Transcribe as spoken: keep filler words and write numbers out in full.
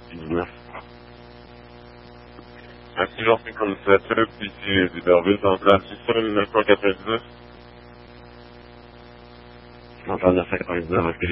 dix-neuf. Merci Jean cinquante-sept, ici d'Iberville, dans la six cent neuf cent quatre-vingt-dix-neuf. J'entends neuf cent quatre-vingt-dix-neuf,